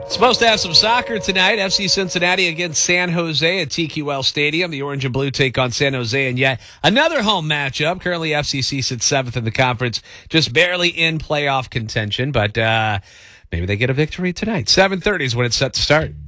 Supposed to have some soccer tonight. FC Cincinnati against San Jose at TQL Stadium. The Orange and Blue take on San Jose, and yet another home matchup. Currently, FCC sits 7th in the conference, just barely in playoff contention, but maybe they get a victory tonight. 7:30 is when it's set to start.